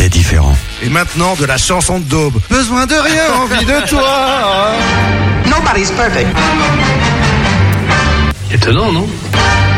était différent. Et maintenant, de la chanson de Daube. Besoin de rien, envie de toi. Nobody's perfect. Étonnant, non ?